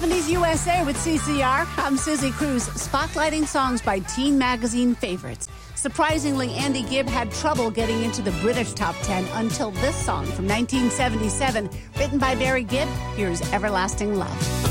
70s USA with CCR. I'm Susie Cruz, spotlighting songs by Teen Magazine favorites. Surprisingly, Andy Gibb had trouble getting into the British top 10 until this song from 1977, written by Barry Gibb. Here's Everlasting Love.